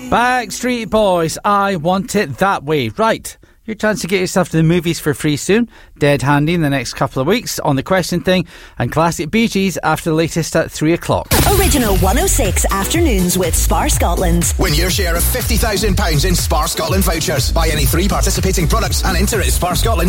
Backstreet Boys, I Want It That Way. Right, your chance to get yourself to the movies for free soon. Dead handy in the next couple of weeks on The Question Thing, and classic Bee Gees after the latest at 3 o'clock. Original 106 Afternoons with Spar Scotland. Win your share of £50,000 in Spar Scotland vouchers. Buy any 3 participating products and enter at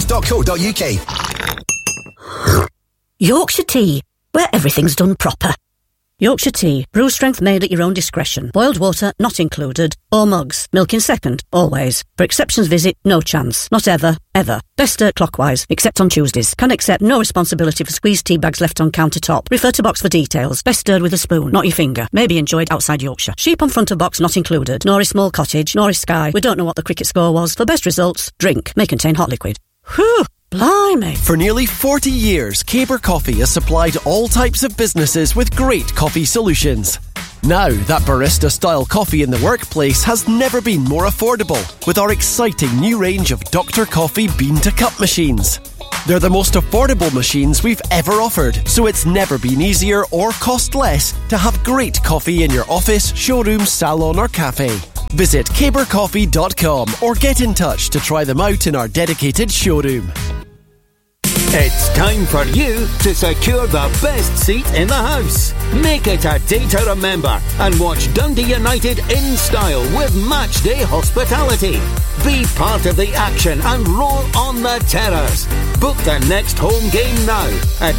sparscotland.co.uk. Yorkshire Tea, where everything's done proper. Yorkshire Tea, brew strength made at your own discretion. Boiled water not included. Or mugs, milk in second, always. For exceptions visit, no chance. Not ever, ever. Best stirred clockwise, except on Tuesdays. Can accept no responsibility for squeezed tea bags left on countertop. Refer to box for details. Best stirred with a spoon, not your finger. May be enjoyed outside Yorkshire. Sheep on front of box not included. Nor is small cottage, nor is Sky. We don't know what the cricket score was. For best results, drink. May contain hot liquid. Whew! Blimey. For nearly 40 years, Caber Coffee has supplied all types of businesses with great coffee solutions. Now, that barista-style coffee in the workplace has never been more affordable with our exciting new range of Dr. Coffee bean-to-cup machines. They're the most affordable machines we've ever offered, so it's never been easier or cost less to have great coffee in your office, showroom, salon or cafe. Visit cabercoffee.com or get in touch to try them out in our dedicated showroom. It's time for you to secure the best seat in the house. Make it a day to remember and watch Dundee United in style with matchday hospitality. Be part of the action and roll on the terrace. Book the next home game now at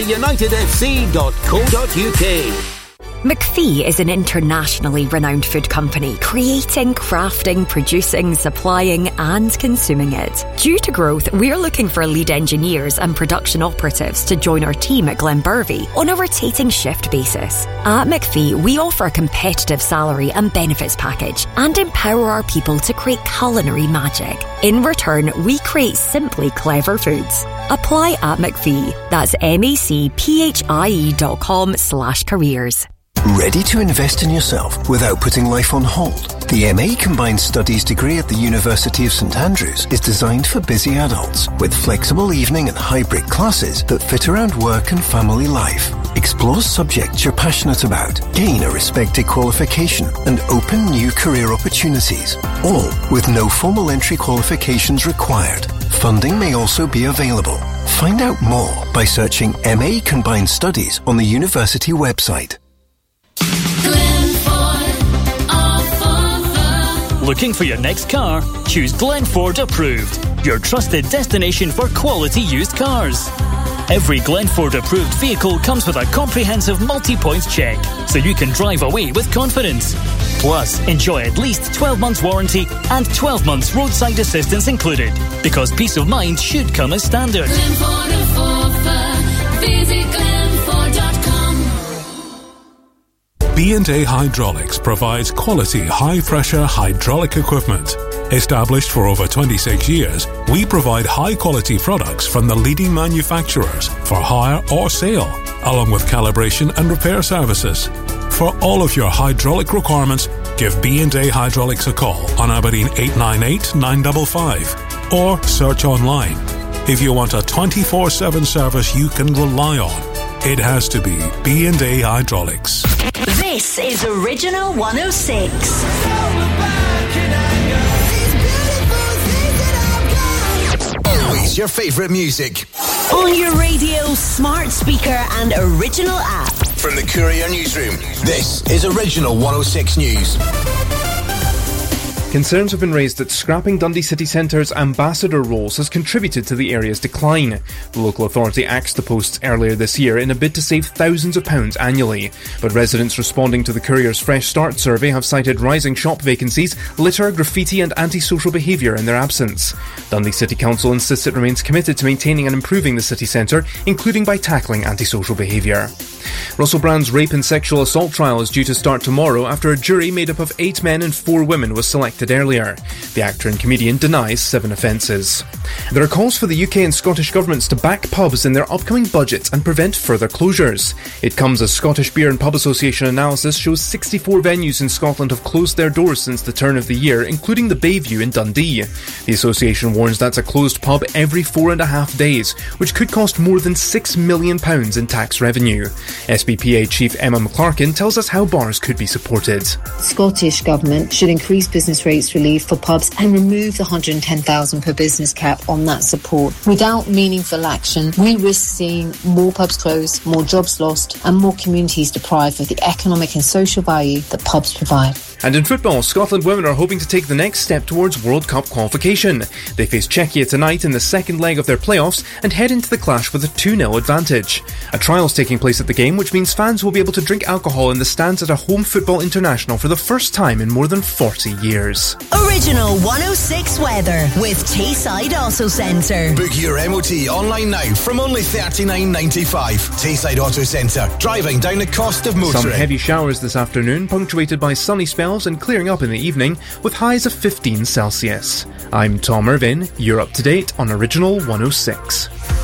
dundeeunitedfc.co.uk. McPhee is an internationally renowned food company, creating, crafting, producing, supplying and consuming it. Due to growth, we're looking for lead engineers and production operatives to join our team at Glenbervie on a rotating shift basis. At McPhee, we offer a competitive salary and benefits package and empower our people to create culinary magic. In return, we create simply clever foods. Apply at McPhee. That's macphie.com/careers. Ready to invest in yourself without putting life on hold? The MA Combined Studies degree at the University of St Andrews is designed for busy adults with flexible evening and hybrid classes that fit around work and family life. Explore subjects you're passionate about, gain a respected qualification and open new career opportunities, all with no formal entry qualifications required. Funding may also be available. Find out more by searching MA Combined Studies on the university website. Looking for your next car? Choose Glenford Approved, your trusted destination for quality used cars. Every Glenford approved vehicle comes with a comprehensive multi-points check, so you can drive away with confidence. Plus, enjoy at least 12 months warranty and 12 months roadside assistance included, because peace of mind should come as standard. Glenford visit glenford.com. B&A Hydraulics provides quality high-pressure hydraulic equipment. Established for over 26 years, we provide high-quality products from the leading manufacturers for hire or sale, along with calibration and repair services. For all of your hydraulic requirements, give B&A Hydraulics a call on Aberdeen 898 955 or search online. If you want a 24/7 service you can rely on, it has to be B&A Hydraulics. This is Original 106. Always your favourite music. On your radio, smart speaker and original app. From the Courier Newsroom, this is Original 106 News. Concerns have been raised that scrapping Dundee City Centre's ambassador roles has contributed to the area's decline. The local authority axed the posts earlier this year in a bid to save thousands of pounds annually. But residents responding to the Courier's Fresh Start survey have cited rising shop vacancies, litter, graffiti and antisocial behaviour in their absence. Dundee City Council insists it remains committed to maintaining and improving the city centre, including by tackling antisocial behaviour. Russell Brand's rape and sexual assault trial is due to start tomorrow after a jury made up of 8 men and 4 women was selected arrested earlier. The actor and comedian denies 7 offences. There are calls for the UK and Scottish governments to back pubs in their upcoming budgets and prevent further closures. It comes as Scottish Beer and Pub Association analysis shows 64 venues in Scotland have closed their doors since the turn of the year, including the Bayview in Dundee. The association warns that's a closed pub every 4.5 days, which could cost more than £6 million in tax revenue. SBPA Chief Emma McClarkin tells us how bars could be supported. Scottish Government should increase business rates relief for pubs and remove the $110,000 per business cap on that support. Without meaningful action, we risk seeing more pubs close, more jobs lost and more communities deprived of the economic and social value that pubs provide. And in football, Scotland women are hoping to take the next step towards World Cup qualification. They face Czechia tonight in the second leg of their playoffs and head into the clash with a 2-0 advantage. A trial's taking place at the game, which means fans will be able to drink alcohol in the stands at a home football international for the first time in more than 40 years. Original 106 weather with Tayside Auto Centre. Book your MOT online now from only $39.95. Tayside Auto Centre, driving down the cost of motoring. Some heavy showers this afternoon, punctuated by sunny spells and clearing up in the evening with highs of 15 Celsius. I'm Tom Irvin. You're up to date on Original 106.